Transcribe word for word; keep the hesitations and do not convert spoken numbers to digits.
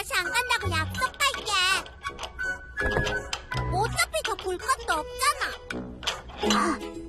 다시 안 간다고 약속할게. 어차피 더 볼 것도 없잖아. 아,